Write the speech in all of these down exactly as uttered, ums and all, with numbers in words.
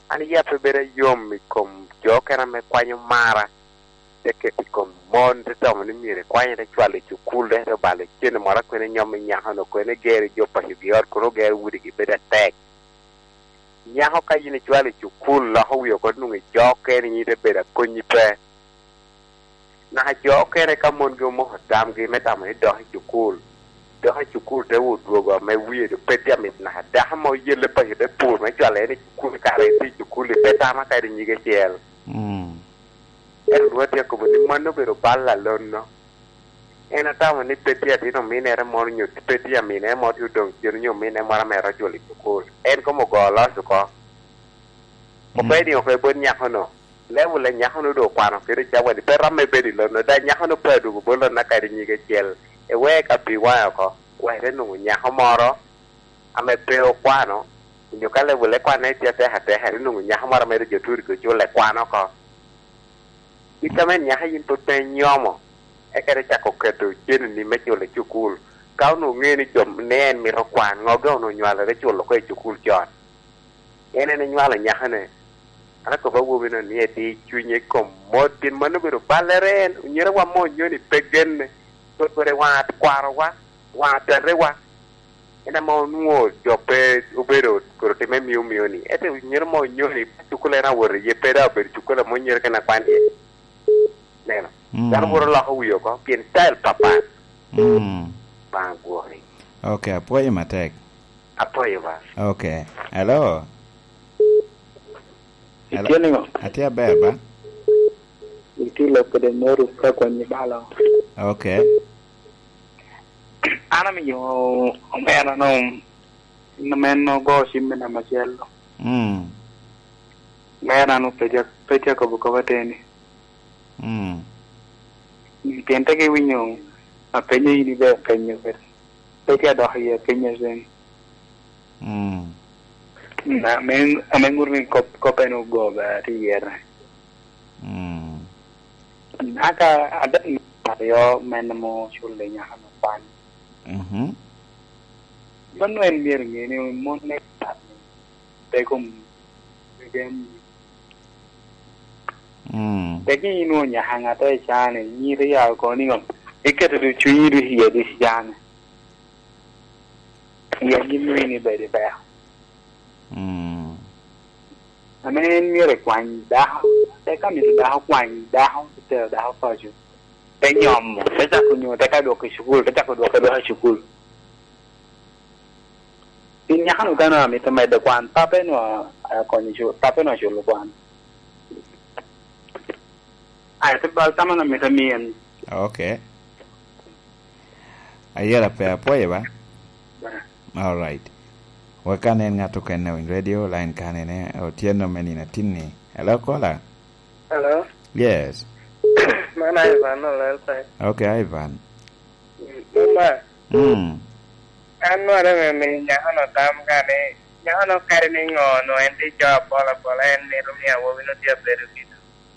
Ani ya pe bere yom mi kom jo kana me kwanyo mara de ke ti kom mon de to ni mi re kwanya de chwale chu kul de to bale chen mara ko ne nyom nya hano ko ne gere jo pa hi bior ko gere wudi ki bere tek nya ho ka yini chwale chu kul la ho yo ko nu ngi jo ke ni de bere ko ni pe na jo ke re ka mon go mo dam gi me tam ni do chu kul do ha chu kul de wo do go me wi de pe ya mi na da ha mo yele pa hi de pu me chwale ni chu kul ka re ti chu kul pe ta ma ka ni ge chel mm el ruote ko ni mano pero balla lonno ena tama ni petia ti no mine era mor nyu petia mine mo tu dong ti nyu mine mara mera joli ko en ko mo gola su ko ko pe di o pe bon nya hono lewu le nya hono do kwano ke ri chawa di pe ramme be di lonno da nya hono pe du bo lonno ka ri ni ge chel e we ka pi wa ko we re no nya ho moro ame pe o kwano nyu ka lewu le kwane ti te ha te ha no nya ho mara me je tu ri ko jole kwano ko itamen nya hayin to te nyomo e kare chako keto chen ni me chole chukul ka no ngeni jom nen mi ro kwan ngogo no nywala re chulo ko chukul chon ene ne nywala nya hane ana ko ba wo bino ni eti chunye ko modin manu biro baleren nyere wa mo nyoni pegen to pore wa kwaro wa wa tere wa ena mo nuo jope ubero ko te me miu mioni ete nyere mo nyoni chukule na wor ye peda ber chukule mo nyere kana kwani neno dan wor la ho yo ko pien style papa mm ba gori okay apoyo matek apoyo ba okay hello Hello. Atia beba. Itilo pede moru ka kwenye bala. Okay. Ana mi yo omena no no meno go simena machelo. Mm. Mena no peja peja ko ko bateni. Mm. Tente ke winyo a peja ini be kenyo be. Peja do hiya kenyo zen. Mm. Na men amengur ni kop kopeno go ba tiera. Mm. Aka ada yo menemo chulle nya hanu pan. Mhm. Mano en mir ni mon ne te kom gen. Mm. Te ki no nya hanga te chane ni ri ya ko ni ngom. Iketu du chui ri hiya di chane. Ya ni mi ni be de ba. Mm. Amen mi re kwan da te ka mi da kwan da te da fa ju te nyom te ta ku nyu te ka do ku shukul te ta ku do ka do shukul tin nya hanu kana mi te mai da kwan ta pe no ko ni ju ta pe no ju lu kwan ai te ba ta mana mi te mi en Okay. Ayera pe apoyo ba. All right. Wakane ngatu kene win radio line kane ne otieno menina tinni. Hello caller. Hello. Yes. Mana Ivan no lelsa. Okay, Ivan. Mama. Mm. Anu ada me nya ano tam kane. Nya ano kare ni ngono enti job bola bola en ni rumia wo vino dia beru gitu.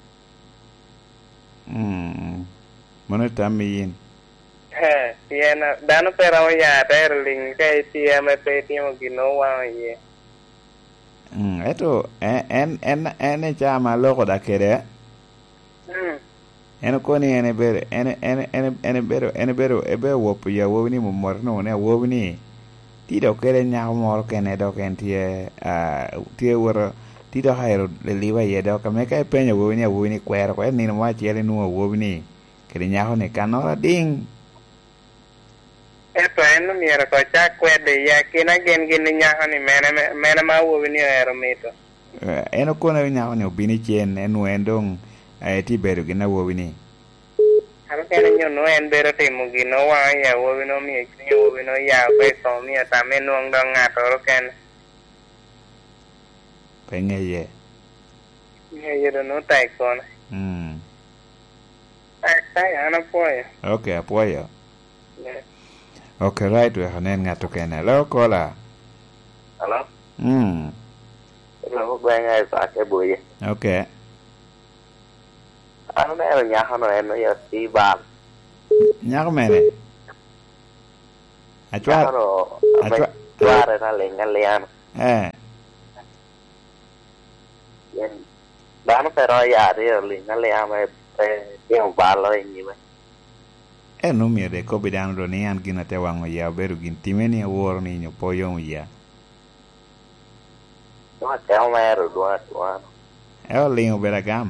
Mm. Mana tamin. He, tiena dano pero ya derling kai tia me pe tia mo gino wa ye. Mm, eto en en en chama loko da kere. Hmm. En koni en bere en en en en bere en bere ebe wopu ya woni mo morno ne woni. Ti do kere nya mor kene do ken tie a tie wor ti do hairo le liwa ye do ka me kai penyo woni woni kwero ko ni no ma chiele nuo woni. Kere nya ho ne kanora ding. Eto eno miera ko cha kwede ya kina gen gen nya hani mena mena ma wo ni ero mito. Eno kona nya ho ne obini chen enu endong ai ti beru gina wo ni. Haro kene nyo no en bero te mo gino wa ya wo no mi ni wo no ya ko so mi ta me no ngdo ngato ro ken. Penge ye. Ye ye no tai kon. Mm. Ai tai ana poya. Okay, apoyo. Yeah. Okay, right, we hanen ngatu kene. Hello, caller. Hello. Mm. Hello, bang sa ke boye. Okay. Ano na nya hano en ya si ba. Nyako mene. Achwa. Achwa. Achwa na lenga lean. Eh. Dano pero ya de li na le ame pe tiang balo ni ba. E no mi de ko bidan do ni an gina te wango ya beru gin timeni wor ni nyo poyo ya. No te o mero do do. E o lingo beragam.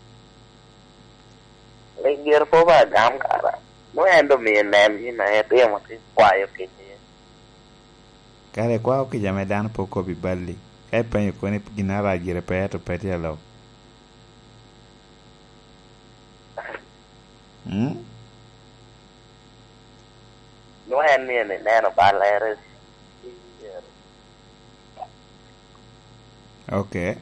Le gir po ba gam kara. Mo endo mi nem ni na e te mo ti kwa yo ke. Kare kwa o ki jame dan po ko bi balli. Kai penyo ko ne gina ra gire pe to pe ti alo. Hmm? No en ni ne na ba le. Okay.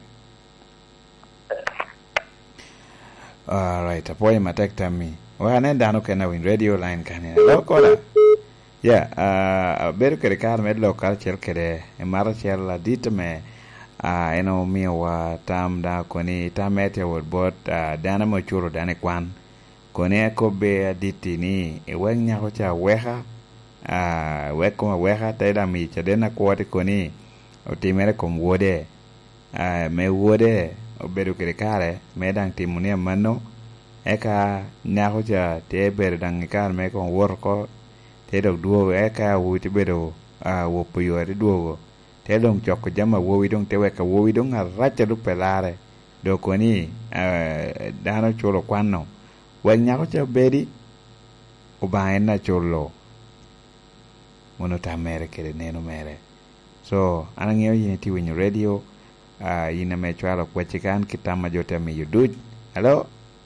All right. Apoy matek tami. Wa ne dano kena win radio line kani. Lo kola. Yeah, uh beru kere kar med local chel kere e mara chel la ditme uh eno mi wa tam da koni tamete word bot uh, dana mo churo dane kwan. Kone ko be diti ni e wen nya ko cha weha uh we ko weha te da mi cha dena ko te koni o timere kom wode uh me wode o beru kere kare me dang timunia mano eka nya ko cha te ber dang kar me ko wor ko te dok duogo eka wuti bedo a wo puyo de duogo te dong chok jama wo wi dong te weka wo wi dong aracha du pelare do koni dano cholo kwano wanya ko cha bedi o baena cholo mono ta mere kede neno mere so anangyo yini ti winyo radio uh, yina me chwalo kwechikan kitama jote mi yuduj. Hello?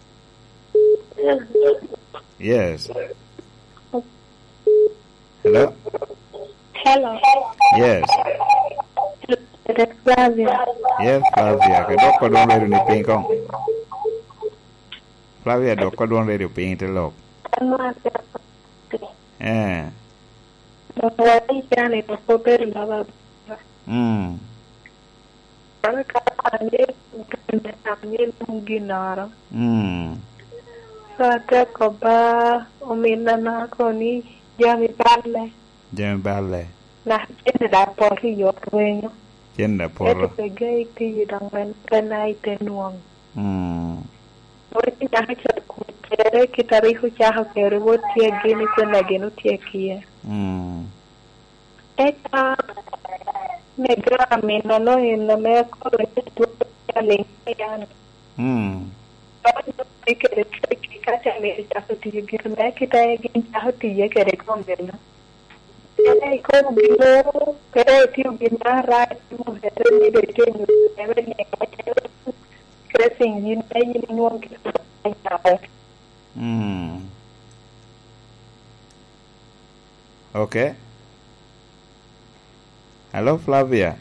Yes. Hello? Hello. Yes. It's Flavia. Yes, Flavia. Ke dok ko don radio ni ping kong. Flavia dok ko don radio ping te lok. Eh. Wali jane to poter lava. Hmm. Ana ka ane kende tamil munginara. Hmm. Saka ko ba omina na ko ni jami balle. Jami balle. Na jende da pori yo kwenyo. Jende poro. Ete pegay ti dangan kanay tenuang. Hmm. Oti na hacha kutere kitarihu chaha kere wotie gini kwena genu tie kia. Hmm. Eka negra mena no ina me ko tu ale yan. Hmm. Ano ikere cheki kacha me chaha ti gir me kita gin chaha ti ye kere kon gerna. Ene ko bilo kere ti gina ra mu hetre ni de ke ni eve ni ka crescing yin ay ni won ki ay. Hmm. Okay. Hello, Flavia.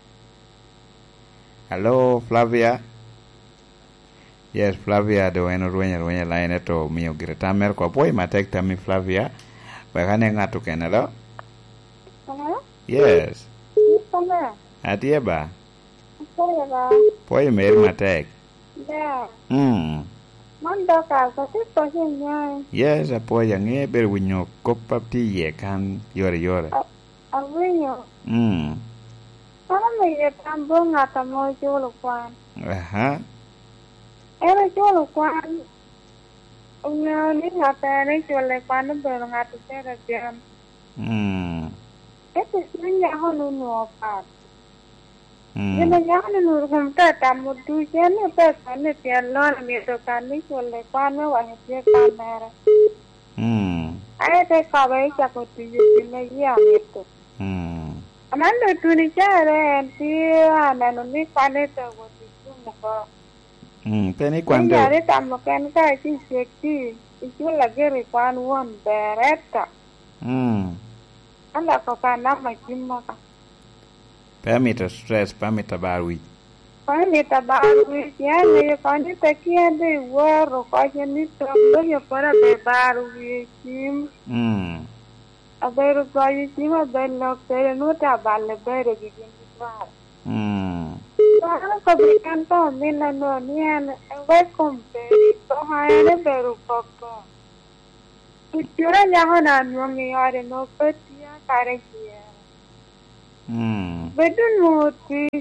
Hello, Flavia. Yes, Flavia, do eno ruenya ruenya line to mio greta mer ko poi matek tami Flavia. Ba kane ngatu kenalo? Hello? Yes. Sama. Atie ba? Saya ba. Poi mer matek. Ya. Hmm. Manda ka ko ti ko hinya. Yes, apoya nge ber winyo kopap ti ye kan yore yore. Awinyo. Hmm. Ana me ye tambo ngata mo jolo kwan. Aha. Era jolo kwan. Una ni ngata ni jolo kwan be ngata tera jam. Hmm. Ete sinya hono no pa. Hmm. Yana yana no kumta tamu du jene pe kane tialon mi to kani jolo kwan me wa he kamera. Hmm. Ai te ka bai cha ko ti ye ne ya mi to. Hmm. Amando tu ni chare ti ana no ni kane to go ti mo ko. Hmm. Teni cuando. Ya re tam kan ka ti sekti. Itu lagi re kwan won bereta. Hmm. Anda ko kana ma kimma ka. Permita stress, permita barwi. Kwani tabaru ya ne kwani takia de woro kwani ni to yo para de baru kim. Hmm. Aberu kwani kima bello pero no ta balle bere gigin ba. Hmm. Ana ko bikan to mina no ni an welcome peri to haere beru kokko. Kira jahana no mi are no petia kare kia. Hmm. Bedun muti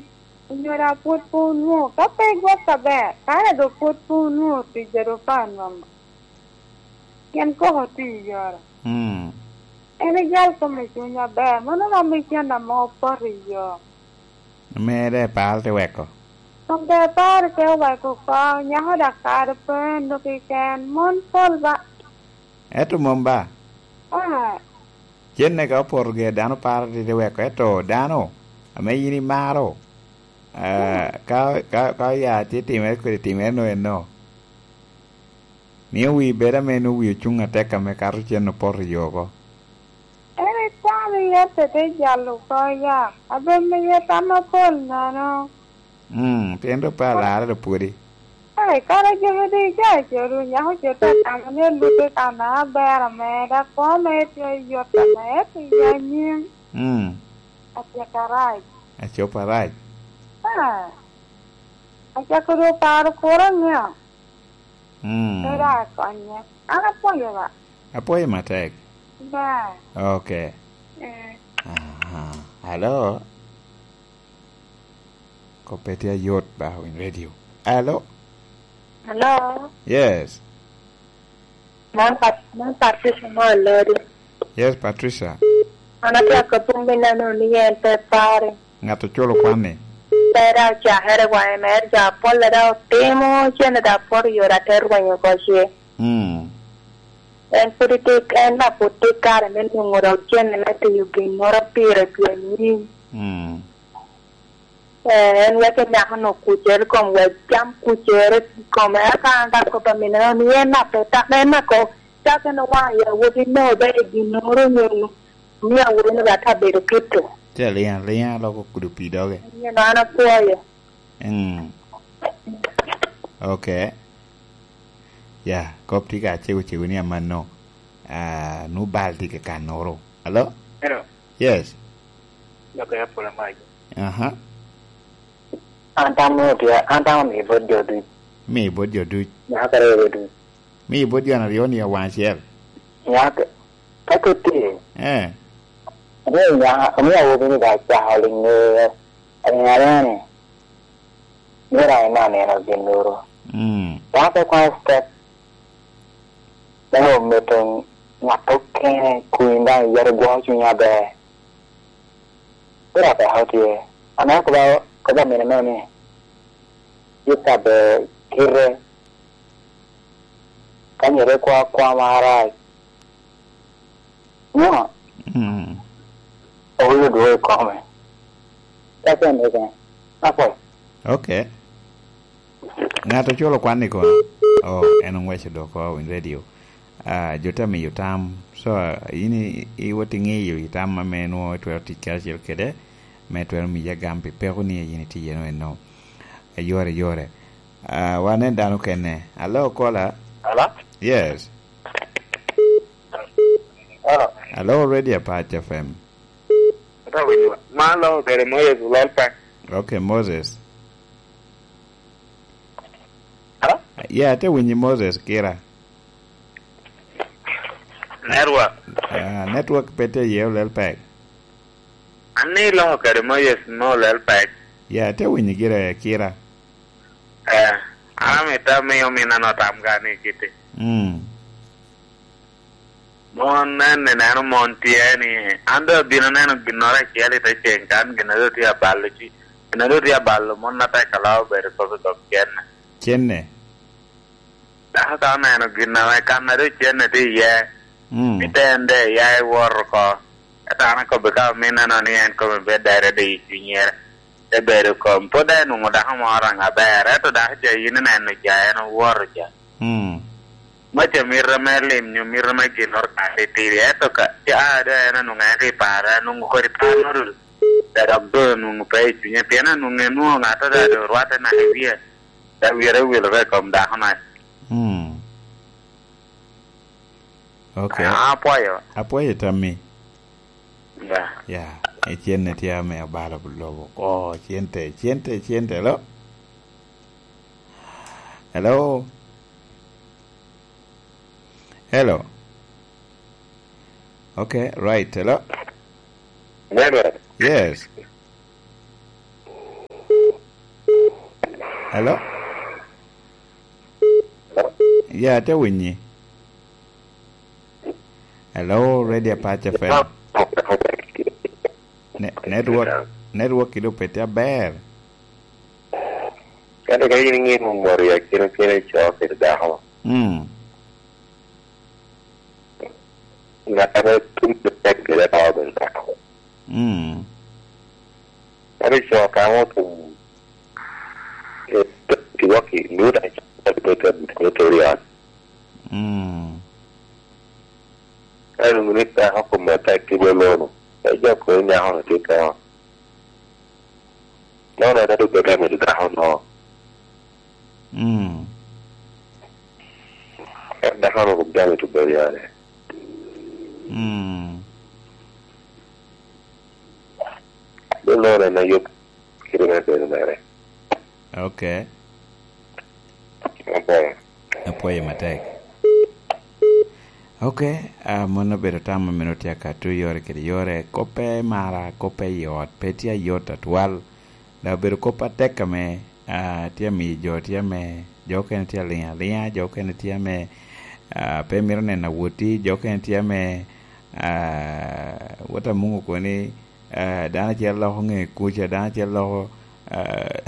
Nyora put punu, kape gua sabe, kare do put punu ti jero pan mama. Kian ko hoti yara. Hmm. Ene gal ko me chunya be, mono na me kian na mo pari yo. Mere pal te weko. Sambe par ke wa ko ka nya ho da kar pen do ki kan mon pol ba. Eto momba. Ah, Jenne ka porge dano par te weko eto dano. Ame yini maro. Uh, ka ka ka ya ti ti me ko ti me no no mi wi bera me no wi chunga te ka me karu chen por yogo ene tani ya te te jallo ko ya abe me ya tama pol na no mm pendo pa la re puri ai kare je me de ja joru nya ho je ta tam ne lu te ta na bera me da ko me te yo ta me ti ya nyin mm atia karai a choparai ah aja ko do par koranya mm era konya ana poyo ba apoy matek ba okay eh aha hello Kopetia yot ba in radio hello hello yes man pat man Patricia mo lodi yes Patricia ana tia ko pumbina no niente pare ngato cholo kwane Tera jahare wa mer ja polla da temo chene da por yora terwa yo kosie mm en politik en na politik kare men ngoro chene na te yugi ngoro pire pire ni mm en ya ke na no kujer kom we jam kujer kom aka anda ko pamina ni na peta na ko ta ke no wa ya wodi no be di noro nyo ni a wodi no ta be ro kito te lian lian lo ko kudupi doge ni na na poyo mm okay ya kopti ka chego chego ni amano ah nu baldi ke kanoro hello Hello. yes Lo que es por la mayo. aha Anta mo dia, anta mi bodio du. me bodio du Ya kare du. me bodio na rioni ya wansiel Ya ke. Ka ko ti. eh Ni ya, mi ya wo ni da cha haling ne. Ani ara ne. Ni ra na ne na binuro. mm Ya ke kwa step. Đó me tong na to ke kuin da ya go chu nya be. Ora ba ha ti. Ana ko ba ko ba me na ne. Kita be kire. Kan yere kwa kwa mara. No. mm Oh, you do it, come. That's amazing. Okay. okay ngato cholo kwane ko oh en ngweche do ko in radio ah jota mi yotam so ini i woti ngeyo itam ma meno to tikasel kede metwer mi jagampi pero ni yini ti yeno no e yore yore ah wane dano kene hello kola Hello? yes Hello. hello radio Patch F M Ata winyo. Malo dere moye zulolpa. okay Moses Hello? yeah te winyi Moses kira Network. ah network pete yew lel pack Ani lo kare moye small elpa. yeah te winyi gira kira Eh, ame ta me yo mina no tam gani kiti. mm Mon nan ne nano montieni. Ando bino nano ginora kiali ta chenkan ginado tia ballo chi. Ginado tia ballo mon na ta kalao bere ko to ken. chenne Da ta nano ginara kanado chenne ti ye. mm Mitende ya wor ko. Ata na ko beka mina no ni en ko be dare de yinyer. E bere ko poda no da ha mara nga bere to da je yin na no ja no wor ja. mm Macha mirra melim nyu mirra ma ginor ka te tiri eto ka ya ada na no ngari para no ko ri panor da rabdo no pe nya pena no ngenu ngata da do rwata na hevia da wire wile re kom da hama mm okay a poyo apoye tammi ya ya e chenne ti ame abala bulobo oh chiente chiente chiente hello hello hello okay right hello Never. yes Hello? Yeah, te winyi. Hello, Radio Apache F M. Ne- network network kido pete ber. Kada kaya ini ngomong ya kira-kira cowok terdaho. Hmm. Nggak ada pun detek kita tahu bentar. Hmm. Tapi cowok kamu tuh itu juga kini udah betul betul lihat. Hmm. Kalau menurut saya aku mata kita belum. Saya kau ini yang harus kita. Nah, ada tu kita mesti tahu no. Hmm. Dah kalau kita mesti belajar. Hmm. Belum ada yuk kira kira mana. Okay. Apa? Apa ya matek? Okay, uh, mono bedo tama minuti ya katu yore kiri yore kope mara kope yot petia yot atwal da bedo kopa teka me uh, tia mi jo tia me jo ken tia linya linya jo ken tia me uh, pe mirone na wuti jo ken tia me uh, wata mungu kweni uh, dana tia loho nge kucha dana tia loho uh,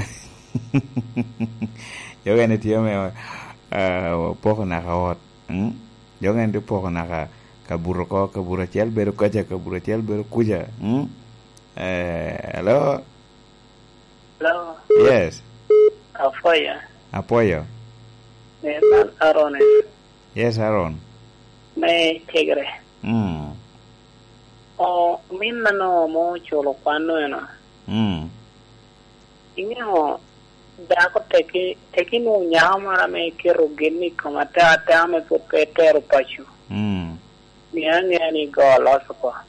jo ken tia me uh, poko na kawot hmm? Jangan tu pokok nak kabur ko kabur cel beru kaja kabur cel beru kuja. Hmm? Eh, hello. Hello. Yes. Apa ya? Apa ya? Memang Aaron. Yes, Aaron. Me tigre. Hmm. Oh, minna no mo cholo kwano ena. Hmm. Ini ho Dako teki teki no nyamara me kero geni kamata ata me popetero pachu. Hmm. Niani ani gala sapa.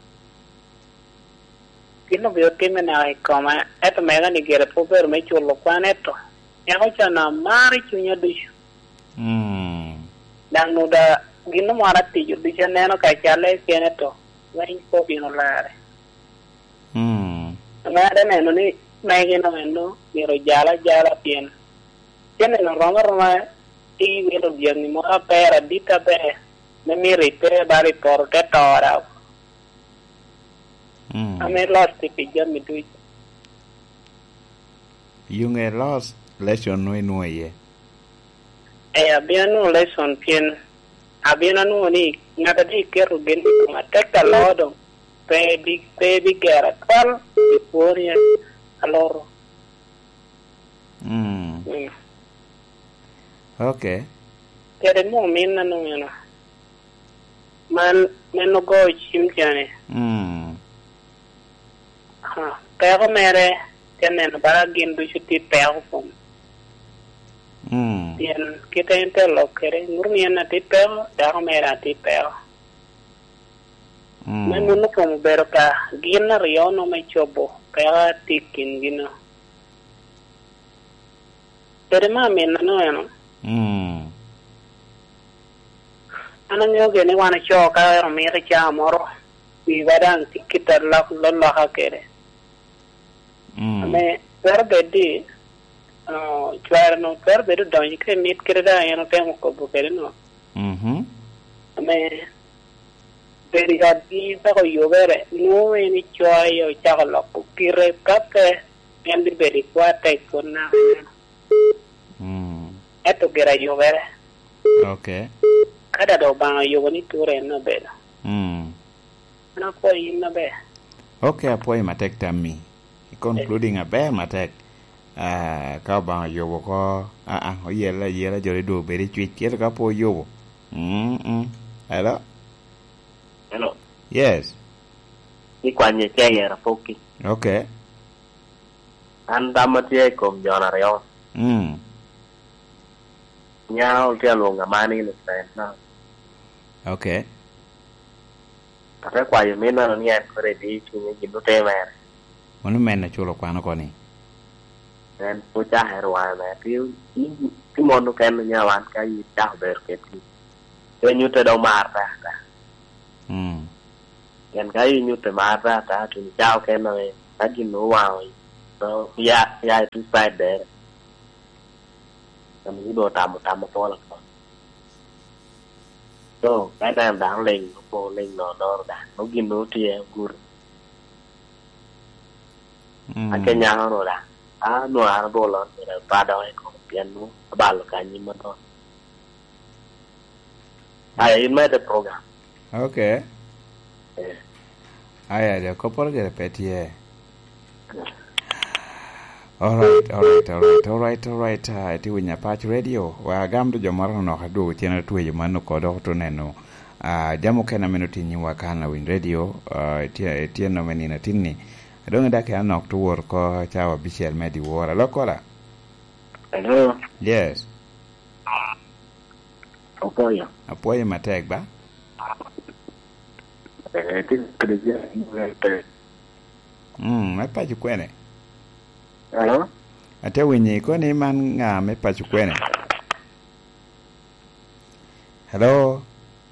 Kino biote me na kama eto mega ni gere popero me chulo kwaneto. Yako chana mari chunya dishu. Hmm. Dan nuda gino marati ju disha neno kachale keneto. Wai ko bino lare. Hmm. Ngada neno ni Nagi no mendo, miro jala jala pien. Tiene no ronga ronga, i miro biang ni mora pera dita pe, me miri pe bari por te tora. Hmm. Ame lost ti pijan mi tuj. Yung e lost lesson no no ye. E abia no lesson pien. Abia no ni ngata di keru gen ma tekta lodo. Pe big pe big era kal iporia. Aloro. Hmm. Mm. Okay. Kere mo minna no yana. Man men no go chim jane. Hmm. Ha. Pero mere tienen para gindu chuti pero pom. Hmm. Tien kita ente lo kere ngurni na ti pero da mera ti pero. Hmm. Men no pom berka ginna rio no me chobo. Kaya tikin gina. Pero ma minna no yana. Hmm. Anang yo gene wana choka mere cha moro. Wi badang tikita lak lalla ha kere. Hmm. Me per bedi no chuar no per bedu doi ke mit kere da yano temo ko bukere no. Mhm. Me bedi hadi ta ko yobere no eni chua yo chakala ko kire kape mendi bedi kwa tai kona. Hmm. Eto gera yobere. Okay. Kada do bang yo ni ture no beda. Hmm. Na ko ina be. Okay, apoy matek tammi. Concluding a bear matek. Ah, ka ba yo ko ah ah yela yela jore do beri tweet kier ka po yo. Mm. Mm. Hello? Hello. Yes. Ni kwanye cheye rapoki. Okay. Anda matie kom jona reo. Mm. Nyao dia lo ngamani le na. Okay. Kata kwa yo mena no nia kore di chunya gindo te mer. Mono men na chulo kwano koni. Dan puja herwa na tiu ti mono ken nya wan ka yi ta ber ke ti. Yo nyu te do mar ta ta. Mm. Ken ka yi nyu te mar ta ta tu chao ken no ta gi no wa. So ya ya tu side there. mình đồ tạm một tạm một to là con đó cái này đáng lên nó cô lên nó nó đã nó ghi nó chia guru anh cái nhà nó đã à nó à nó đồ lớn rồi ba đó hay không tiền nó ba là cái gì mà thôi I made a program. Okay. Yeah. Aya, the couple get a pet here. All right, all right, all right, all right, all right. I do in your patch radio. Wa gam to Jamaro no hadu channel to you man no kodo to neno. Ah, Jamo kena minuti ni wakana win radio. Ah, tia tia no menina tinni. I don't know that can knock to work ko chawa bishel medi war. Hello, Kola. Hello. Yes. Apoyo. Apoyo matek ba? Eh, ti credia ngate. Mm, me pa kwene. Hello? Ate winyi ko ni man nga me pa kwene. Hello.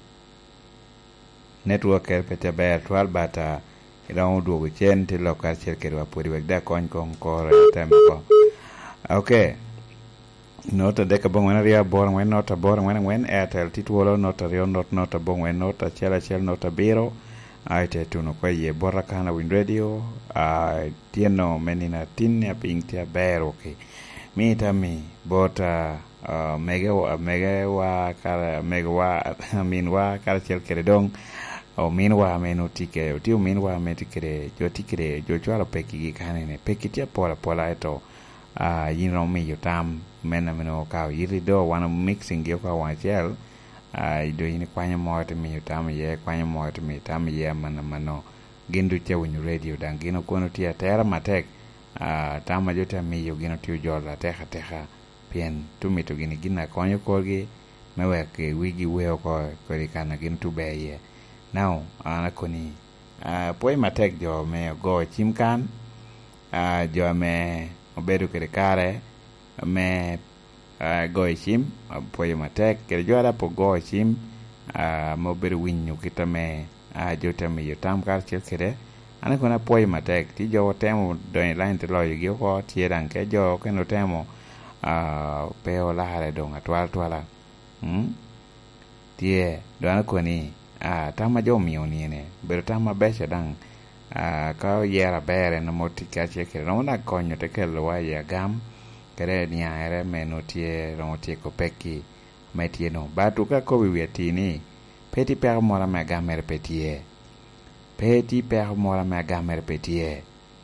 Network er pete ber twal bata ila do we chen ti local circuit wa puri wek da kon kon ko tem ko. Okay. Nota deka bong wen ria bor wen nota bor wen wen airtel titwolo nota rio not nota bong wen nota chela chel nota biro aite tuno kwa ye bora kana win radio a tieno menina tin ya ping tia ber okay mi tami bota mega wa mega wa kala mega wa min wa kala chel kere dong o min wa menu tike o tiu min wa me tikere jo tikere jo chwalo peki gi kanene peki tia pola pola eto a yino mi yotam mena meno ka yiri do wana mixing yo ka wan chel a do yini kwanya mo to mi yotam ye kwanya mo to mi tam ye mana mano gindu che win radio dan gino kono tia tera matek a tama jota mi yo gino tiu jola teha teha pien tumi to gini gina konyo korgi mewe ke wigi weo ko ko kana gin tu be ye now ana koni a poi matek jo me go chimkan a jo me obedo kere kare me uh, go chim poi matek kere jo ada po go chim a uh, mo bedo winyu kita me a uh, jota me yotam kar chel kere ana kona poi matek ti jo temo do line te lo yo ko tie dan ke jo ke no temo a uh, peo la hare dong atwal twala hm tie do ana koni a uh, tama jo mio ni ne bedo tama besha dan a uh, ka yera bere no motika che ke no na konyo te ke lo ya gam kere ni are me no tie ro tie ko peki me tie no ba tu ka ko wi ti ni peti per mo la me gamer petie peti per mo la me gamer petie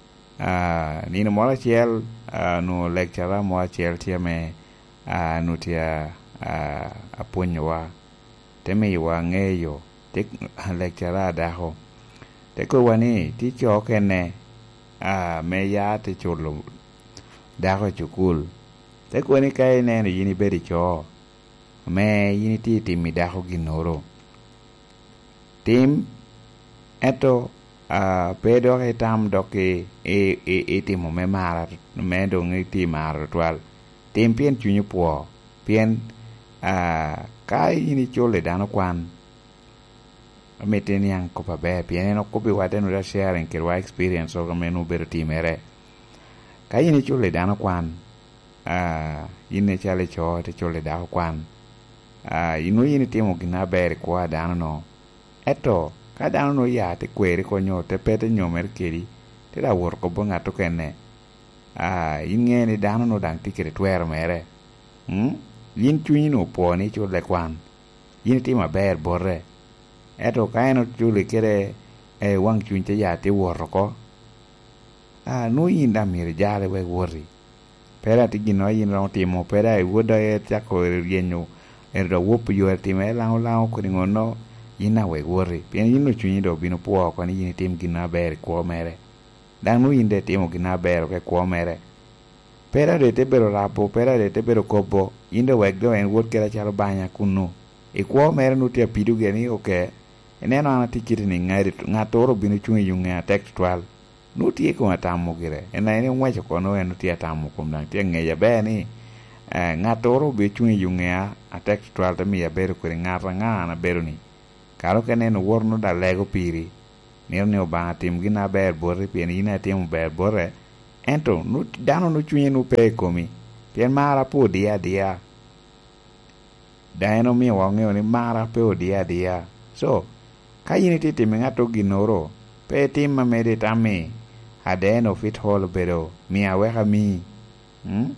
a uh, ni no mo la chiel uh, no lecture mo chiel tie me a uh, no tia a uh, apunyo te me wa ngeyo te lecture da ho te ko wani ti cho kene a me ya te chulo da ko chukul te ko ni kai ne ni yini beri cho me yini ti ti mi da ko ginoro tim eto a pedo ke tam do ke e e e ti mo me mara me do ngi ti mara twal tim pien chunyu po pien a kai yini chole dano kwan meten yang ko pa be piene no ko be wade no sharing ke wa experience o menu ber timere kai ni chule dano kwan ah ine chale cho te chule da kwan ah inu yini timo gina ber ko dano no eto ka dano no ya te kwere ko nyo te pete nyomer keri te da wor ko bonga to kenne ah inge ni dano no dang tikere twer mere hm yin chuni no po ni chule kwan yin timo ber borre eto kaino chuli kere e wang chunche ya te worko ah no yinda mir jale we worri pera ti gino yin ro timo pera e woda e chako rienyo e do wop yo time la la ko ngono yina we worri pien yino chunyi do bino po ko ni yin tim gina ber ko mere dan no yinde timo gina ber ke ko mere pera de te bero rapo pera de te bero kobo yinde we do en wot kera chalo banya kunu e ko mere no te pidu geni okay eneno ana tikiti ni ngari ngatoro binu chungi yunga textual nuti ko atamu gire ena ene mwacho kono eno ti atamu kumdan ti ngeya beni eh ngatoro be chungi yunga a textual tami ya beru ko ngara ngana beruni karo keneno worno da lego piri nerne oba tim gina ber borre pieni ina tim ber borre ento nuti dano no chungi no pe komi pien mara po dia dia daeno mi wang'eyo ni mara pe odia dia. So ka in itime ng'ato ginoro pe tim mamede tami adeno fit hol bedo mia weka mi hmm?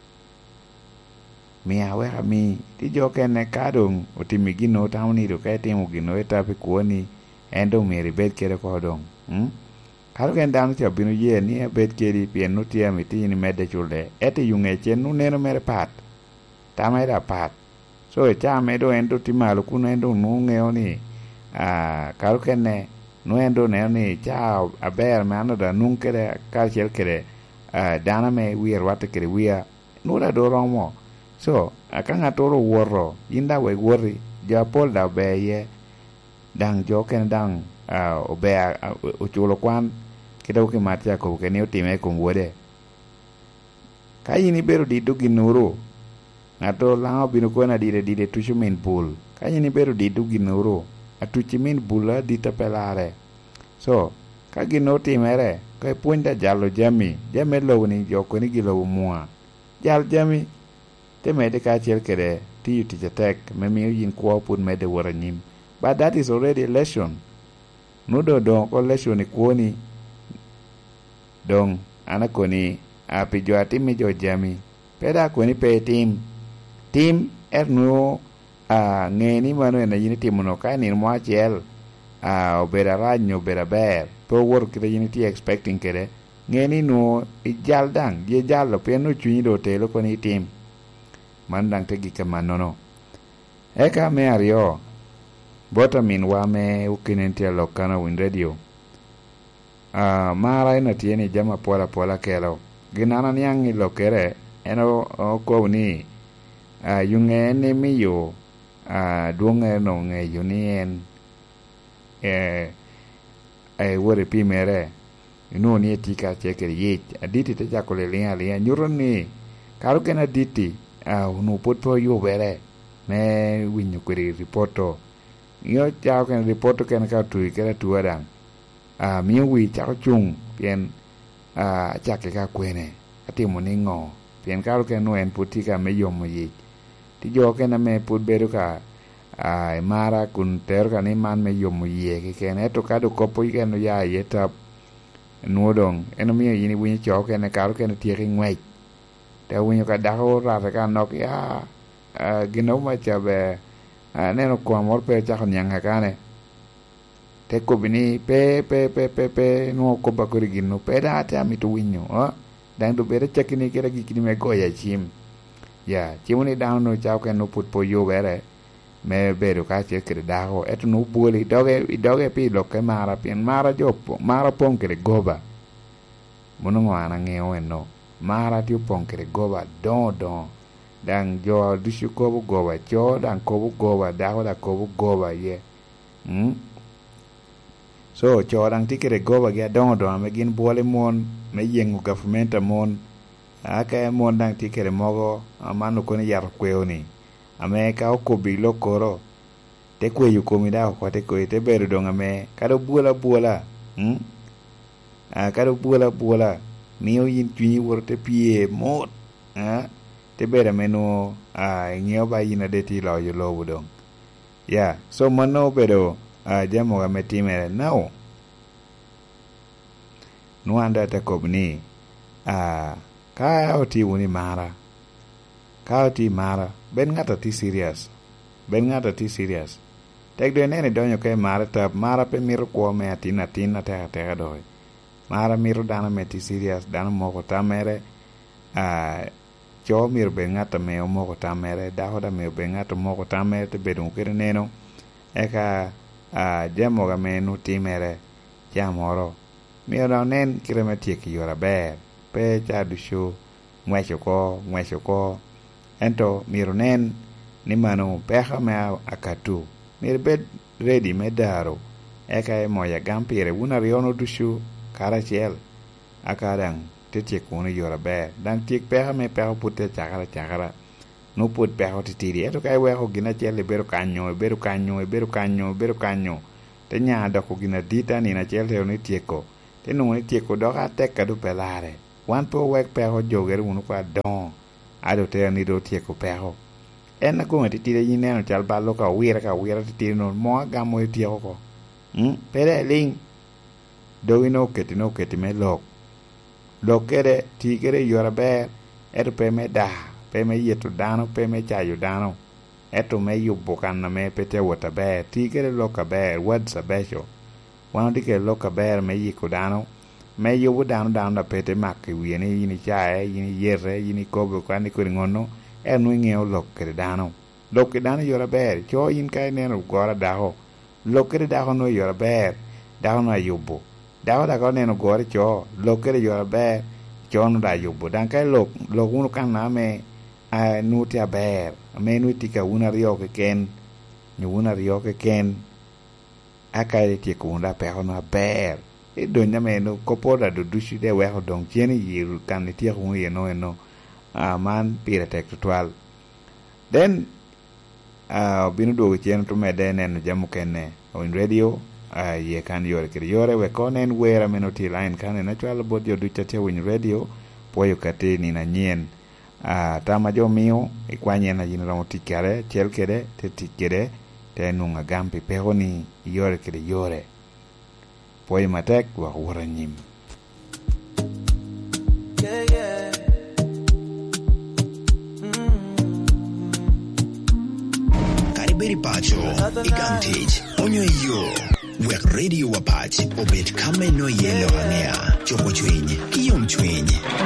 mia weka mi ti joke ne kadong otimi gino tamni do ka timo gino etape kuoni endo miri bet kere kodong hmm? Karo ken dan cha binu ye ni bet keri pien no tia miti ni mede chulde ete yunge chen nu neno mere pat tamera pat so cha medo endo timalo kuno endo nu ngeo ni ah karo ken ne no endo ne ni cha aber mano da nun kere ka chel kere ah dana me wir wate kere wia no da do romo so akanga toro worro inda we worri ja pol da be ye dang jo ken dang ah obe o chulo kwan kita ke matia ko ke ne otime ko ngode kai ni bero di dugi nuru ngato lao binu ko na dire dire tuchu min bul kai ni bero di dugi nuru atuchi min bula di tapelare so ka gino timere ko punda jallo jami jame lo ni joko ni gilo mua jal jami te mede ka chel kere ti yuti tek me mi yin ko pun mede waranyim but that is already a lesson no do do ko lesson ni kuoni dong ana koni api jo atimi jo jami peda koni pe tim tim erno a ngeni mano na yini timono ka ni mo achel a obera ranyo obera ber to work the unity expecting kere ngeni no ijal dang je jallo pe no chuni do telo koni tim mandang te gikamano no eka me ario bota min wa me ukinentia lokana win radio ah mara ina tieni jama pola pola kelo ginana niangi lokere eno ko ni ah yunge ne miyo ah duonge no nge yunien eh ai wore pimere no ni tika chekeri yit aditi te jakole lia lia nyuroni karo kena diti ah no poto yo bere me winyo kuri reporto yo chao ken reporto ken ka tu kera tuadang ah mi wi chao chung pien ah chake ka kwene atimo ni ngo pien karo ken no en putika me yomo yi ti jo ken me put beru ka ah mara kun ter ka ni man me yomo yi ke ken eto ka do kopo ken no ya yeta nuodong eno mi yini winyo chao ken karo ken tie ki ngwei te winyo ka daho ra ka nok ya Uh, gino ma chabe uh, neno kwa mor pe cha nyanga kane te ko bini pe pe pe pe pe no ko ba ko gino pe da ta mi to winyo oh dan do bere chekini kera gikini me go ya chim ya chimuni down no cha ke no put po yo bere me bere ka che kre da ho et no boli doge doge pi lo ke mara pien mara jopo mara pon kre goba mono ngwana ngeo eno mara ti pon kre goba don don dan jo dusu kobu goba jo dan kobu goba daho da kobu goba ye hmm so jo dan tikere goba ga don don me gin bole mon me yengu government mon aka mon dan tikere mogo amanu ko ni yar kweoni ame ka ko bilo koro te kweyu ko mi da ko te ko te beru don ame kado bula bula hmm a kado bula bula miyo yin tuni worte pie mot ah te bere menu a ngio ba yina de ti lo yo lo budong ya so mano pero a jamo ga metime now no anda ta kobni a ka oti woni mara ka oti mara ben ngata ti serious ben ngata ti serious tek de nene donyo ke mara ta mara pe miro ko me atina tina ta ta do mara miro dana me ti serious dana mo ko tamere a cho mir be ngata me o moko tamere da hoda me be ngata moko tamere te bedun kire neno eka a jamo ga menu timere jamoro mi ora nen kire me tie ki yora ber pe cha du shu mwecho ko mwecho ko ento mi ro nen ni manu pe ha me akatu mir be ready me daro eka e moya gampire una riono du shu karachel akarang te tie ko ni yora be dan tie pe ha me pe putte chakara chakara no put pe ha ti tiri eto kai we ho gina chele beru kanyo beru kanyo beru kanyo beru kanyo te nya da ko gina dita ni na chele ni tie ko te no ni tie ko do ka te ka du pelare wan po we pe ho joger unu kwa don ado te ni do tie ko pe ho en na come ti tire yin neno chal ballo ka wira ka wira ti tire no mo gamo e tieko ko hm pere ling do ino ke ti no ke ti me lok lok kere ti kere yora ber er pe me da pe me yetu dano pe me chayo dano eto me yubo kan na me pete wota ber ti kere loka ber wad sa besho wano di kere loka ber me yiko dano me yubo dano dano da pete mak wiene yini chae yini yere yini kobe kwani kuri ngono e nui ngeo lok kere dano lok kere dano yora ber cho yin kai neno gora daho lok kere daho no yora ber daho no yubo daho da ko neno gore cho lok kere yora ber cho no da yubo dan kai lok lok uno kan na me a nuti a ber me nuti ka una rio ke ken ni una rio ke ken aka ti ko unda pe hono ber e do nya me no ko poda do dushi de we ho dong cheni yiru kan ti ko ye no no a man pira tek twal then a binu do chen to me de nen jamu ken on radio a ye kan yore kir yore we konen wera menoti line kan na twal bod yo du chate win radio poyo kate ni na nyen a tama jo mio e kwanye na jin ramo tikare chel kede te tikere te nunga gampi pehoni yore kede yore poy matek wa wora nyim yeah yeah mm. Kariberi pacho ikamtich onyo yo wek radio wapach obet kame no yelo angea chopo chwenye kiyom chwenye